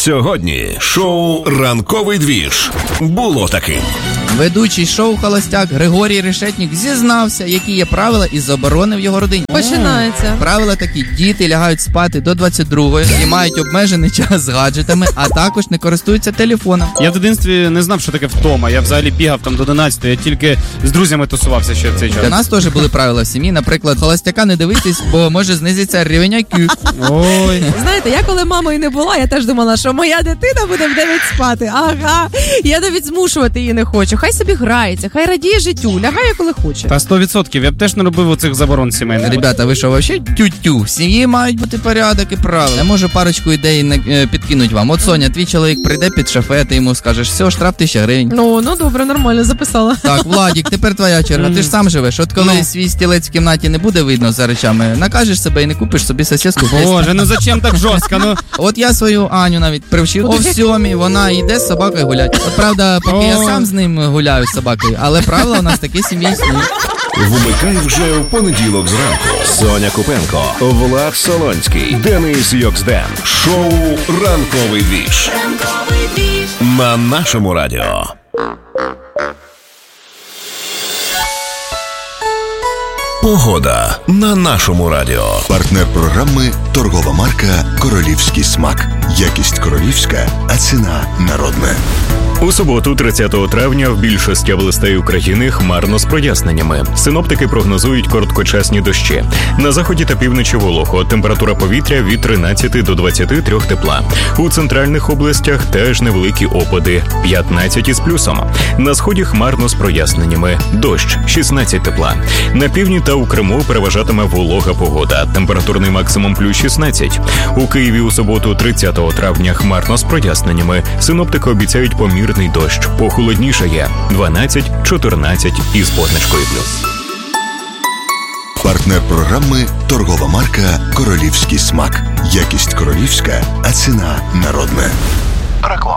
Сьогодні шоу «Ранковий двіж» було таким. Ведучий шоу «Холостяк» Григорій Решетнік зізнався, які є правила і заборони в його родині. Починається. Правила такі: діти лягають спати до 22-ї і мають обмежений час з гаджетами, а також не користуються телефоном. Я в дитинстві не знав, що таке втома. Я взагалі бігав там до 11-ї, я тільки з друзями тусувався ще в цей час. У нас теж були правила в сім'ї. Наприклад, холостяка не дивитись, бо може знизиться рівень IQ. Ой. Знаєте, я коли мамою не була, я теж думала, що моя дитина буде в 9 спати. Ага, я навіть змушувати її не хочу. Хай собі грається, хай радіє життю, лягає коли хоче. Та 100%. Я б теж не робив оцих заборон сімейних. Ребята, ви що, вообще тю-тю? В сім'ї мають бути порядок і правила. Я можу парочку ідей підкинуть вам. От, Соня, твій чоловік прийде під шафе, ти йому скажеш: все, штраф 1000 гривень. Ну добре, нормально, записала. Так, Владік, тепер твоя черга. Ти ж сам живеш. От коли свій стілець в кімнаті не буде видно за речами, накажеш себе і не купиш собі сосиску. Боже, ну зачем так жорстко? Ну. От я свою Аню навіть привчив. О 7:00 вона йде з собакою гуляти. От правда, поки я сам з ним гуляю з собакою, але правила у нас такі сім'ї існують. Вмикай вже в понеділок зранку. Соня Купенко, Влад Солонський, Денис Йоксден. Шоу «Ранковий двіж» на нашому радіо. Погода на нашому радіо. Партнер програми – торгова марка «Королівський смак». Якість королівська, а ціна народна. У суботу, 30 травня, в більшості областей України хмарно з проясненнями. Синоптики прогнозують короткочасні дощі. На заході та півночі волого. Температура повітря від 13 до 23 тепла. У центральних областях теж невеликі опади – 15 із плюсом. На сході хмарно з проясненнями. Дощ – 16 тепла. На півдні та у Криму переважатиме волога погода. Температурний максимум плюс 16. У Києві у суботу, 30 травня, хмарно з проясненнями. Синоптики обіцяють помірний дощ. Похолоднішає – 12-14 із позначкою плюс. Партнер програми – торгова марка «Королівський смак». Якість королівська, а ціна народна.